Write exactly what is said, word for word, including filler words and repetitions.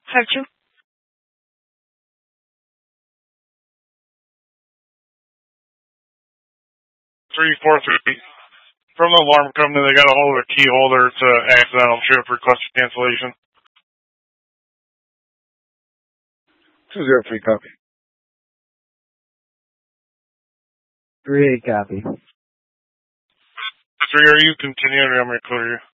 Хочу. Three four three. From the alarm company, they got a hold of a key holder. It's an accidental trip request for cancellation. Two zero three copy. Three eight copy. Three, are you continuing or am I clear you?